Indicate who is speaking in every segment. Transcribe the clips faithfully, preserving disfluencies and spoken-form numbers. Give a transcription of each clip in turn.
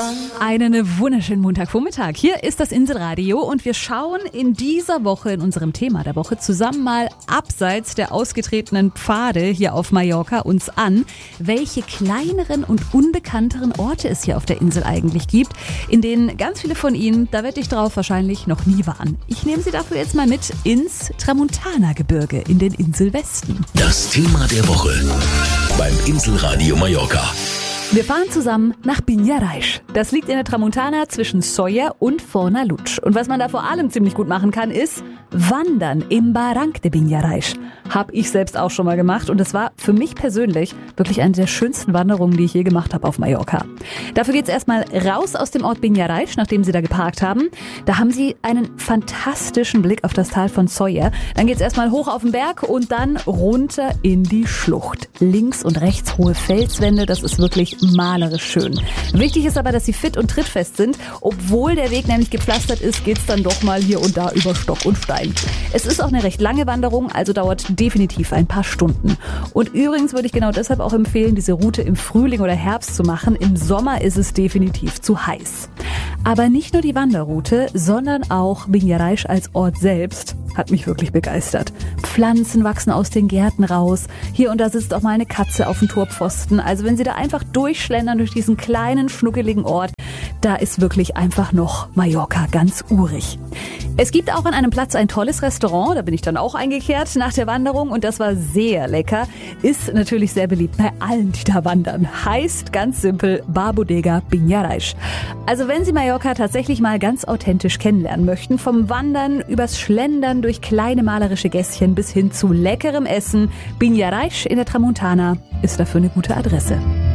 Speaker 1: Einen wunderschönen Montagvormittag. Hier ist das Inselradio und wir schauen in dieser Woche in unserem Thema der Woche zusammen mal abseits der ausgetretenen Pfade hier auf Mallorca uns an, welche kleineren und unbekannteren Orte es hier auf der Insel eigentlich gibt, in denen ganz viele von Ihnen, da wette ich drauf, wahrscheinlich noch nie waren. Ich nehme Sie dafür jetzt mal mit ins Tramontana-Gebirge in den Inselwesten.
Speaker 2: Das Thema der Woche beim Inselradio Mallorca.
Speaker 1: Wir fahren zusammen nach Binyaraisch. Das liegt in der Tramontana zwischen Sóller und Fornalutsch. Und was man da vor allem ziemlich gut machen kann, ist wandern im Barranc de Binyaraisch. Habe ich selbst auch schon mal gemacht und es war für mich persönlich wirklich eine der schönsten Wanderungen, die ich je gemacht habe auf Mallorca. Dafür geht's erstmal raus aus dem Ort Binyaraisch, nachdem Sie da geparkt haben. Da haben Sie einen fantastischen Blick auf das Tal von Sóller. Dann geht's erstmal hoch auf den Berg und dann runter in die Schlucht. Links und rechts hohe Felswände, das ist wirklich malerisch schön. Wichtig ist aber, dass Sie fit und trittfest sind. Obwohl der Weg nämlich gepflastert ist, geht's dann doch mal hier und da über Stock und Stein. Es ist auch eine recht lange Wanderung, also dauert definitiv ein paar Stunden. Und übrigens würde ich genau deshalb auch empfehlen, diese Route im Frühling oder Herbst zu machen. Im Sommer ist es definitiv zu heiß. Aber nicht nur die Wanderroute, sondern auch Binyaraisch als Ort selbst hat mich wirklich begeistert. Pflanzen wachsen aus den Gärten raus. Hier und da sitzt auch mal eine Katze auf dem Torpfosten. Also wenn Sie da einfach durchschlendern durch diesen kleinen, schnuckeligen Ort, da ist wirklich einfach noch Mallorca ganz urig. Es gibt auch an einem Platz ein tolles Restaurant, da bin ich dann auch eingekehrt nach der Wanderung und das war sehr lecker. Ist natürlich sehr beliebt bei allen, die da wandern. Heißt ganz simpel Bar Bodega Binyaraisch. Also wenn Sie Mallorca tatsächlich mal ganz authentisch kennenlernen möchten, vom Wandern übers Schlendern durch kleine malerische Gässchen bis hin zu leckerem Essen, Binyaraisch in der Tramontana ist dafür eine gute Adresse.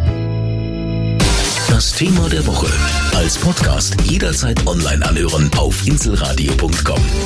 Speaker 2: Das Thema der Woche als Podcast jederzeit online anhören auf inselradio punkt com.